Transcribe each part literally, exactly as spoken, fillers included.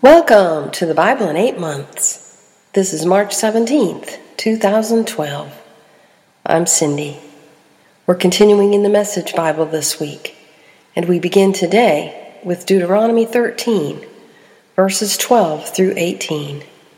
Welcome to the Bible in eight months. This is March seventeenth, twenty twelve. I'm Cindy. We're continuing in the Message Bible this week, and we begin today with Deuteronomy thirteen, verses twelve through eighteen.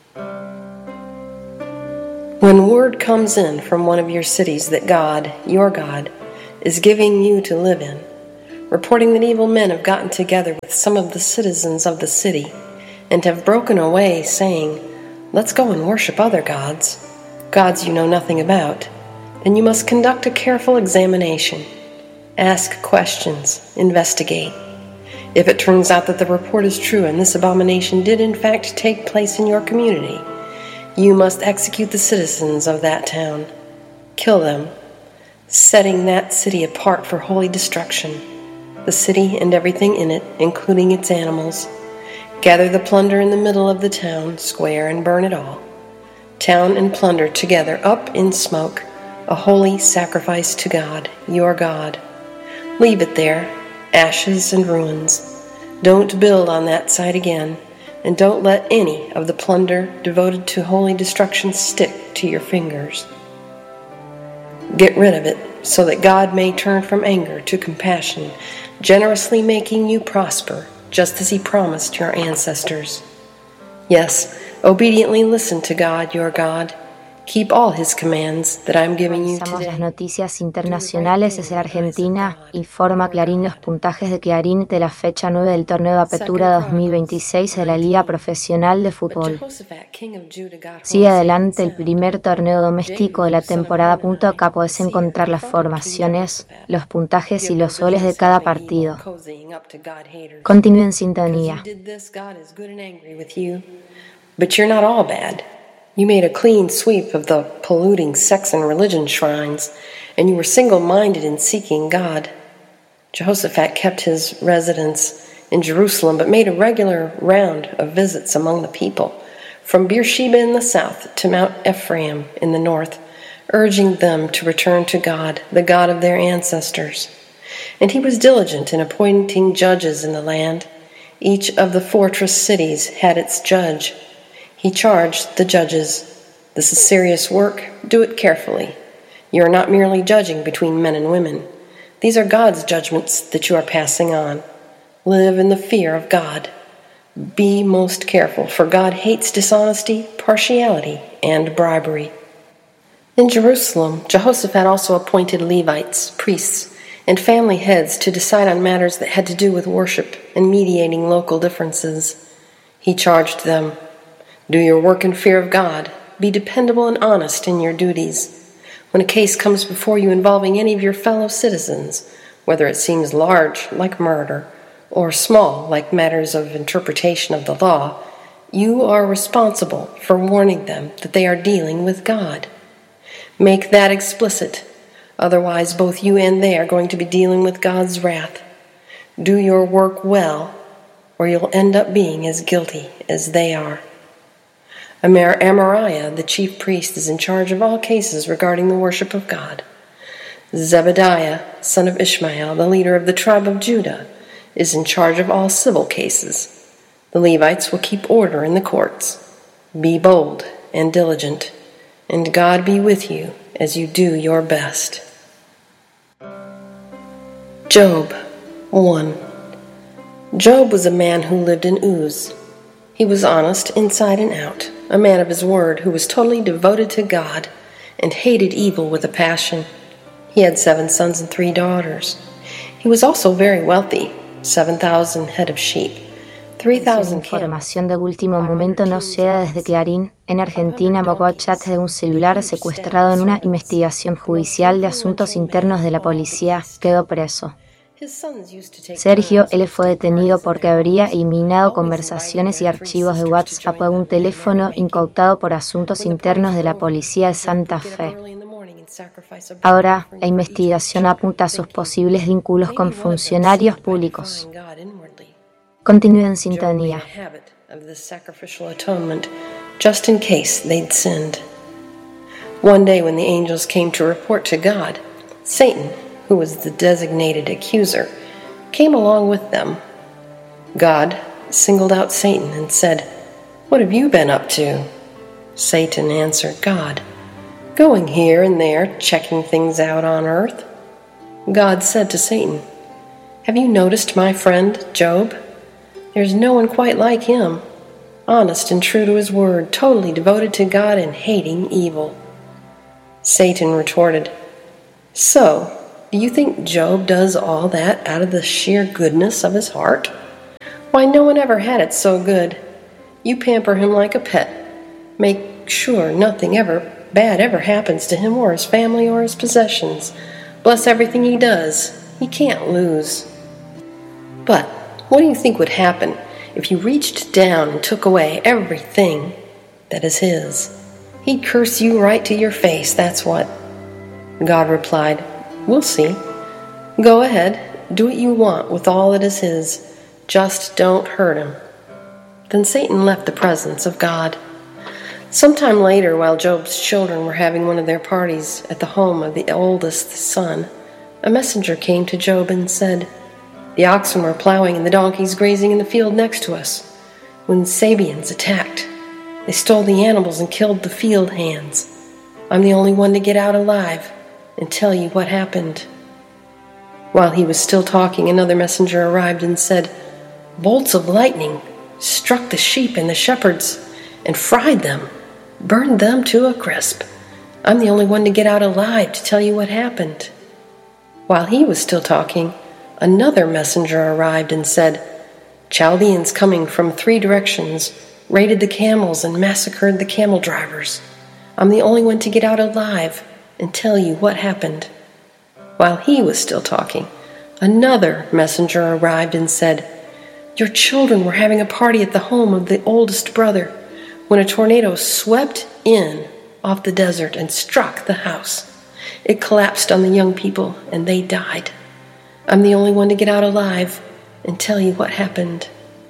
When word comes in from one of your cities that God, your God, is giving you to live in, reporting that evil men have gotten together with some of the citizens of the city and have broken away, saying, "Let's go and worship other gods, gods you know nothing about," then you must conduct a careful examination. Ask questions, investigate. If it turns out that the report is true and this abomination did in fact take place in your community, you must execute the citizens of that town. Kill them, setting that city apart for holy destruction, the city and everything in it, including its animals. Gather the plunder in the middle of the town square and burn it all. Town and plunder together up in smoke, a holy sacrifice to God, your God. Leave it there, ashes and ruins. Don't build on that site again, and don't let any of the plunder devoted to holy destruction stick to your fingers. Get rid of it so that God may turn from anger to compassion, generously making you prosper, just as he promised your ancestors. Yes, obediently listen to God, your God. Keep all his commands that I'm giving you today. Las noticias internacionales desde Argentina. Informa Clarín los puntajes de Clarín de la fecha nueve del torneo de apertura dos mil veintiséis de la Liga Profesional de Fútbol. Sigue adelante el primer torneo doméstico de la temporada. Acá podés encontrar las formaciones, los puntajes y los goles de cada partido. Continúe en sintonía. But you're not all bad. You made a clean sweep of the polluting sex and religion shrines, and you were single-minded in seeking God. Jehoshaphat kept his residence in Jerusalem, but made a regular round of visits among the people, from Beersheba in the south to Mount Ephraim in the north, urging them to return to God, the God of their ancestors. And he was diligent in appointing judges in the land. Each of the fortress cities had its judge. He charged the judges, "This is serious work. Do it carefully. You are not merely judging between men and women. These are God's judgments that you are passing on. Live in the fear of God. Be most careful, for God hates dishonesty, partiality, and bribery." In Jerusalem, Jehoshaphat also appointed Levites, priests, and family heads to decide on matters that had to do with worship and mediating local differences. He charged them, "Do your work in fear of God. Be dependable and honest in your duties. When a case comes before you involving any of your fellow citizens, whether it seems large, like murder, or small, like matters of interpretation of the law, you are responsible for warning them that they are dealing with God. Make that explicit. Otherwise, both you and they are going to be dealing with God's wrath. Do your work well, or you'll end up being as guilty as they are." Amar- Amariah, the chief priest, is in charge of all cases regarding the worship of God. Zebediah, son of Ishmael, the leader of the tribe of Judah, is in charge of all civil cases. The Levites will keep order in the courts. Be bold and diligent, and God be with you as you do your best. Job one. Job was a man who lived in Uz. He was honest inside and out, a man of his word who was totally devoted to God and hated evil with a passion. He had seven sons and three daughters. He was also very wealthy, seven thousand head of sheep, three thousand camels. Información de último momento nos llega desde Clarín. En Argentina, invocó chats de un celular secuestrado en una investigación judicial de asuntos internos de la policía. Quedó preso. Sergio L. fue detenido porque habría eliminado conversaciones y archivos de WhatsApp de un teléfono incautado por asuntos internos de la policía de Santa Fe. Ahora, la investigación apunta a sus posibles vínculos con funcionarios públicos. Continúe en sintonía. Just in case they'd sinned. One day when the angels came to report to God, Satan, who was the designated accuser, came along with them. God singled out Satan and said, "What have you been up to?" Satan answered God, "Going here and there, checking things out on earth." God said to Satan, "Have you noticed my friend, Job? There's no one quite like him, honest and true to his word, totally devoted to God and hating evil." Satan retorted, "So, do you think Job does all that out of the sheer goodness of his heart? Why, no one ever had it so good. You pamper him like a pet, make sure nothing ever bad ever happens to him or his family or his possessions. Bless everything he does. He can't lose. But what do you think would happen if you reached down and took away everything that is his? He'd curse you right to your face, that's what." God replied, "We'll see. Go ahead, do what you want with all that is his. Just don't hurt him." Then Satan left the presence of God. Sometime later, while Job's children were having one of their parties at the home of the oldest son, a messenger came to Job and said, "The oxen were plowing and the donkeys grazing in the field next to us when Sabeans attacked. They stole the animals and killed the field hands. I'm the only one to get out alive and tell you what happened." While he was still talking, another messenger arrived and said, "Bolts of lightning struck the sheep and the shepherds and fried them, burned them to a crisp. I'm the only one to get out alive to tell you what happened." While he was still talking, another messenger arrived and said, "Chaldeans coming from three directions raided the camels and massacred the camel drivers. I'm the only one to get out alive and tell you what happened." While he was still talking, another messenger arrived and said, "Your children were having a party at the home of the oldest brother when a tornado swept in off the desert and struck the house. It collapsed on the young people and they died. I'm the only one to get out alive and tell you what happened."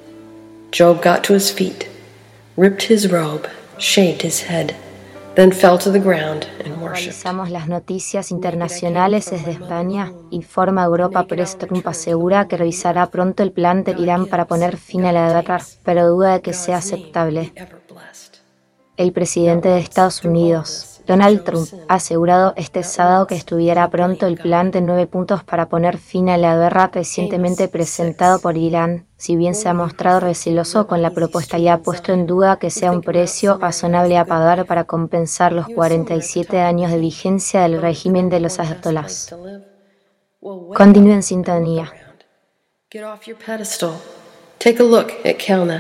Job got to his feet, ripped his robe, shaved his head, then fell to the ground and worshipped. Actualizamos las noticias internacionales desde España. Informa Europa Press Trump asegura que revisará pronto el plan de Irán para poner fin a la guerra, pero duda de que sea aceptable. El presidente de Estados Unidos, Donald Trump, ha asegurado este sábado que estudiará pronto el plan de nueve puntos para poner fin a la guerra recientemente presentado por Irán, si bien se ha mostrado receloso con la propuesta y ha puesto en duda que sea un precio razonable a pagar para compensar los cuarenta y siete años de vigencia del régimen de los ayatolás. Continúe en sintonía. Get off your pedestal. Take a look at Kelna.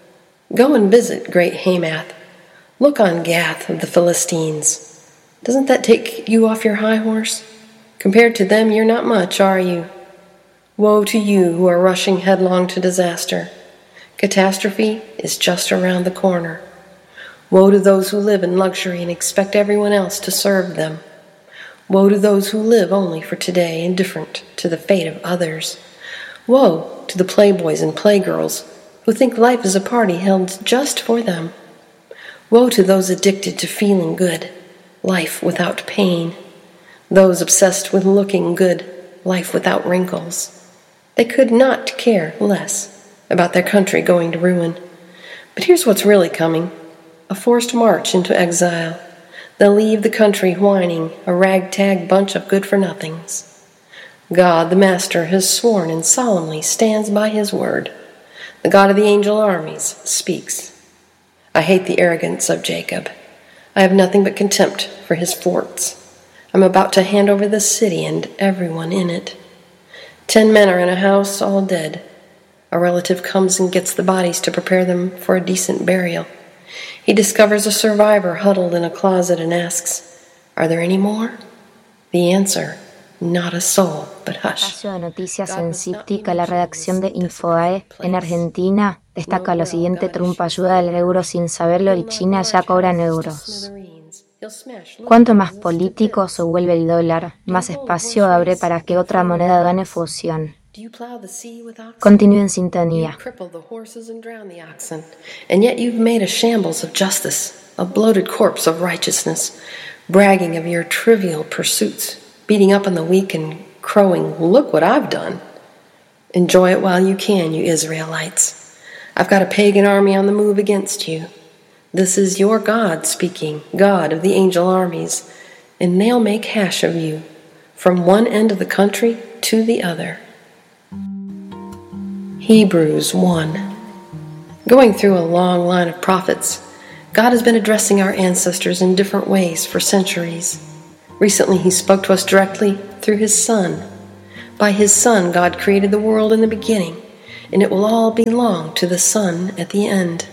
Go and visit great Hamath. Look on Gath of the Philistines. Doesn't that take you off your high horse? Compared to them, you're not much, are you? Woe to you who are rushing headlong to disaster. Catastrophe is just around the corner. Woe to those who live in luxury and expect everyone else to serve them. Woe to those who live only for today, indifferent to the fate of others. Woe to the playboys and playgirls who think life is a party held just for them. Woe to those addicted to feeling good, life without pain. Those obsessed with looking good, life without wrinkles. They could not care less about their country going to ruin. But here's what's really coming: a forced march into exile. They'll leave the country whining, a ragtag bunch of good-for-nothings. God, the Master, has sworn and solemnly stands by his word. The God of the angel armies speaks. I hate the arrogance of Jacob. I have nothing but contempt for his forts. I'm about to hand over the city and everyone in it. Ten men are in a house, all dead. A relative comes and gets the bodies to prepare them for a decent burial. He discovers a survivor huddled in a closet and asks, "Are there any more?" The answer, "Not a soul, but hush." Espacio de noticias en Cíptica, la redacción de Infobae en Argentina destaca lo siguiente: Trump ayuda al euro sin saberlo y China ya cobran euros. Cuanto más político se vuelve el dólar, más espacio abre para que otra moneda gane fusión. Continúe en sintonía. And yet you've made a shambles of justice, a bloated corpse of righteousness, bragging of your trivial pursuits, beating up on the weak and crowing, "Look what I've done." Enjoy it while you can, you Israelites. I've got a pagan army on the move against you. This is your God speaking, God of the angel armies, and they'll make hash of you from one end of the country to the other. Hebrews one. Going through a long line of prophets, God has been addressing our ancestors in different ways for centuries. Recently, he spoke to us directly through his Son. By his Son, God created the world in the beginning, and it will all belong to the Son at the end.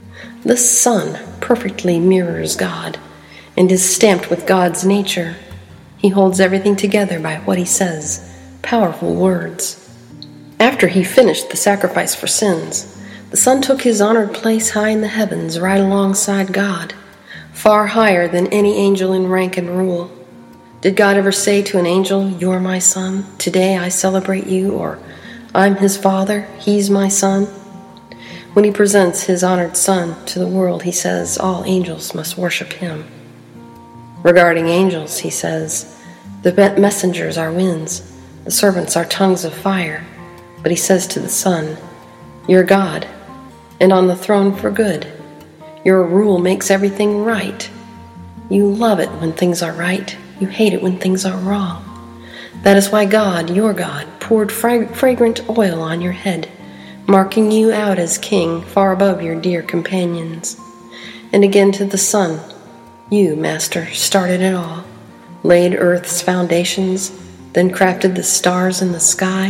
This Son perfectly mirrors God and is stamped with God's nature. He holds everything together by what he says, powerful words. After he finished the sacrifice for sins, the Son took his honored place high in the heavens, right alongside God, far higher than any angel in rank and rule. Did God ever say to an angel, "You're my son, today I celebrate you," or "I'm his father, he's my son"? When he presents his honored Son to the world, he says all angels must worship him. Regarding angels, he says, the messengers are winds, the servants are tongues of fire. But he says to the Son, "You're God, and on the throne for good. Your rule makes everything right. You love it when things are right. You hate it when things are wrong. That is why God, your God, poured fra- fragrant oil on your head, marking you out as king far above your dear companions." And again to the Son, "You, Master, started it all, laid earth's foundations, then crafted the stars in the sky.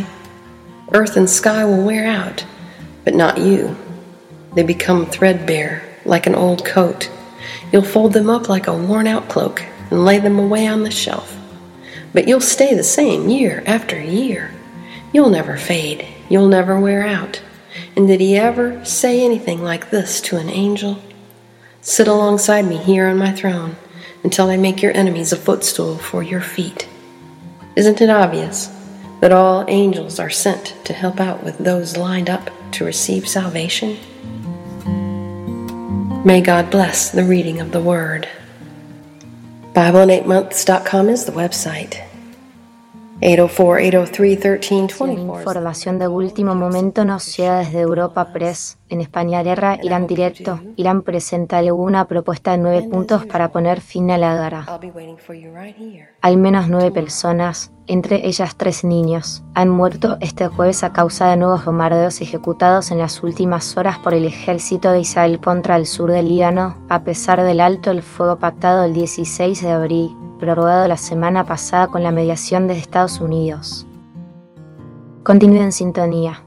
Earth and sky will wear out, but not you. They become threadbare, like an old coat. You'll fold them up like a worn-out cloak and lay them away on the shelf. But you'll stay the same year after year. You'll never fade. You'll never wear out." And did he ever say anything like this to an angel? "Sit alongside me here on my throne until I make your enemies a footstool for your feet." Isn't it obvious that all angels are sent to help out with those lined up to receive salvation? May God bless the reading of the Word. Bible in eight months dot com is the website. eight oh four, eight oh three, one three two four. Información de último momento nos llega desde Europa Press. En España Guerra, Irán Directo. Irán presenta una propuesta de nueve puntos para poner fin a la guerra. Al menos nueve personas, entre ellas tres niños, han muerto este jueves a causa de nuevos bombardeos ejecutados en las últimas horas por el ejército de Israel contra el sur del Líbano, a pesar del alto el fuego pactado el dieciséis de abril, prorrogado la semana pasada con la mediación de Estados Unidos. Continúe en sintonía.